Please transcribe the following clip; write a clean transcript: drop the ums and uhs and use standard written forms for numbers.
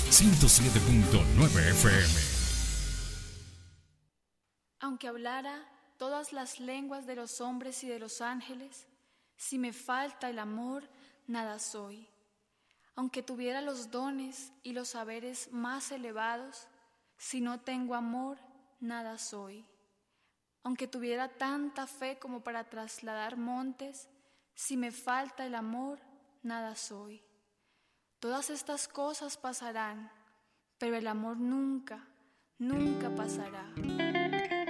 107.9 FM. Aunque hablara todas las lenguas de los hombres y de los ángeles, si me falta el amor, nada soy. Aunque tuviera los dones y los saberes más elevados, si no tengo amor, nada soy. Aunque tuviera tanta fe como para trasladar montes, si me falta el amor, nada soy. Todas estas cosas pasarán, pero el amor nunca, nunca pasará.